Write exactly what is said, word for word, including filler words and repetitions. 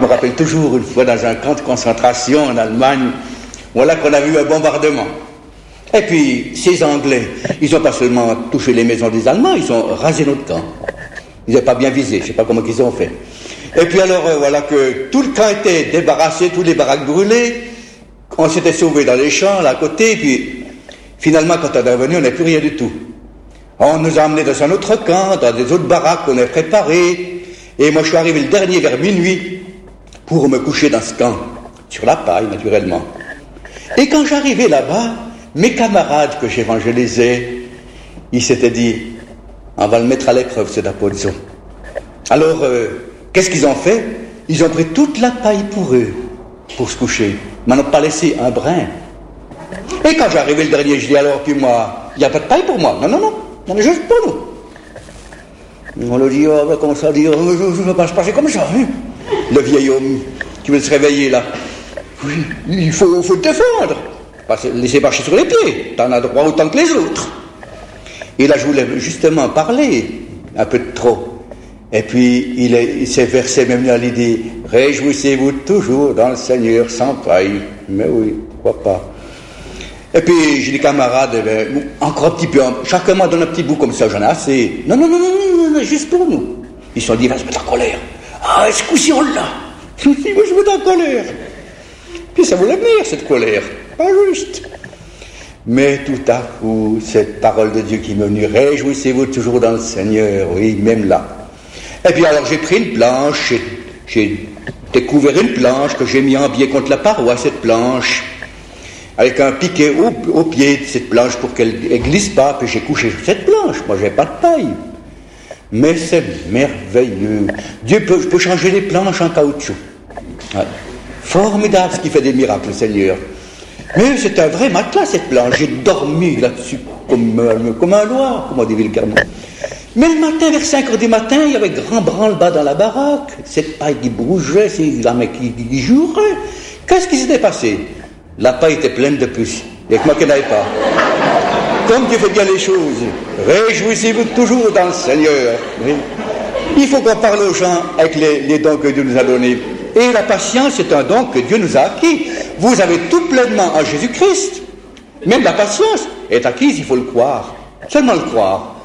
me rappelle toujours une fois dans un camp de concentration en Allemagne, voilà qu'on a vu un bombardement. Et puis, ces Anglais, ils n'ont pas seulement touché les maisons des Allemands, ils ont rasé notre camp. Ils n'avaient pas bien visé, je ne sais pas comment ils ont fait. Et puis alors, euh, voilà que tout le camp était débarrassé, tous les baraques brûlées, on s'était sauvés dans les champs, là à côté, et puis finalement, quand on est revenu, on n'a plus rien du tout. On nous a emmenés dans un autre camp, dans des autres baraques qu'on avait préparées, et moi je suis arrivé le dernier vers minuit pour me coucher dans ce camp, sur la paille naturellement. Et quand j'arrivais là-bas, mes camarades que j'évangélisais, ils s'étaient dit, on va le mettre à l'épreuve, cet Apollon. Alors, euh, qu'est-ce qu'ils ont fait? Ils ont pris toute la paille pour eux, pour se coucher. Ils m'en ont pas laissé un brin. Et quand j'arrivais le dernier, je dis alors, puis moi, il n'y a pas de paille pour moi. Non, non, non, il y en a juste pour nous. On leur dit, oh, ben, comment ça dire, je ne veux pas se passer comme ça. Hein? Le vieil homme qui veut se réveiller là. Oui, il faut, faut te défendre. Pas laisser marcher sur les pieds. T'en as droit autant que les autres. Et là, je voulais justement parler un peu de trop. Et puis, il, est, il s'est versé même dans l'idée, réjouissez-vous toujours dans le Seigneur sans paille. Mais oui, pourquoi pas. Et puis, j'ai des camarades, ben, encore un petit peu, chacun m'a donné un petit bout comme ça, j'en ai assez. Non, non, non, non, non, non, juste pour nous. Ils se sont dit, il va se mettre en colère. Ah, ce coup-ci, on l'a. Je me suis dit, moi, je me mets en colère. Puis ça voulait venir, cette colère. Pas juste. Mais tout à coup, cette parole de Dieu qui me venue, réjouissez-vous toujours dans le Seigneur, oui, même là. Et puis alors j'ai pris une planche, j'ai, j'ai découvert une planche que j'ai mis en biais contre la paroi, cette planche, avec un piquet au, au pied de cette planche pour qu'elle ne glisse pas, puis j'ai couché sur cette planche, moi j'ai pas de paille. Mais c'est merveilleux. Dieu peut, peut changer les planches en caoutchouc. Ouais. Formidable ce qui fait des miracles, le Seigneur. Mais c'est un vrai matelas, cette planche. J'ai dormi là-dessus comme, euh, comme un loir, comme on dit vulgairement. Mais le matin, vers cinq heures du matin, il y avait grand branle-bas dans la baraque. Cette paille qui bougeait, c'est la mec qui, qui jouerait. Qu'est-ce qui s'était passé? La paille était pleine de puces. Il n'y a que moi qui n'avais pas. Comme Dieu fait bien les choses. Réjouissez-vous toujours dans le Seigneur. Oui. Il faut qu'on parle aux gens avec les, les dons que Dieu nous a donnés. Et la patience est un don que Dieu nous a acquis. Vous avez tout pleinement en Jésus-Christ. Même la patience est acquise, il faut le croire. Seulement le croire.